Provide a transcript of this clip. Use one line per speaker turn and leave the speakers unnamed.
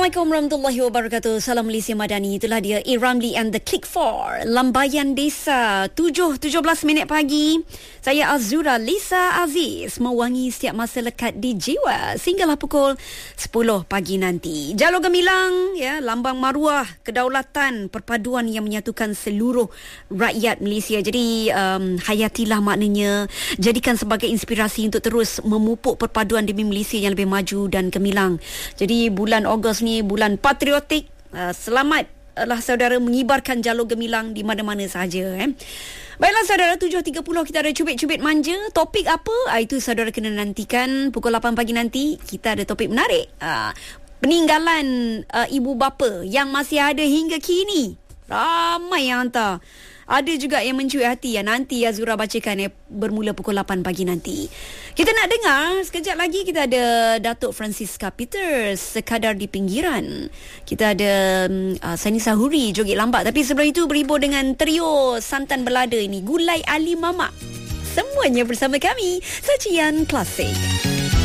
Assalamualaikum warahmatullahi wabarakatuh. Salam Malaysia Madani. Itulah dia A. Ramli and the Click 4 Lambayan Desa 7:17 pagi. Saya Azura Lisa Aziz mewangi setiap masa lekat di jiwa sehinggalah pukul 10 pagi nanti. Jalur gemilang ya, lambang maruah kedaulatan perpaduan yang menyatukan seluruh rakyat Malaysia. Jadi hayatilah maknanya, jadikan sebagai inspirasi untuk terus memupuk perpaduan demi Malaysia yang lebih maju dan gemilang. Jadi bulan Ogos ni bulan patriotik. Selamatlah saudara mengibarkan jalur gemilang di mana-mana sahaja. Baiklah saudara, 7.30 kita ada cubit-cubit manja. Topik apa? Itu saudara kena nantikan pukul 8 pagi nanti. Kita ada topik menarik. Peninggalan ibu bapa yang masih ada hingga kini. Ramai yang hantar. Ada juga yang mencuit hati yang nanti Azura bacakan bermula pukul 8 pagi nanti. Kita nak dengar sekejap lagi, kita ada Datuk Francisca Peters, Sekadar di Pinggiran. Kita ada Sani Sahuri, Joget Lambat. Tapi sebelum itu berhibur dengan trio santan belada ini, Gulai Ali Mamak. Semuanya bersama kami, Sajian Klasik.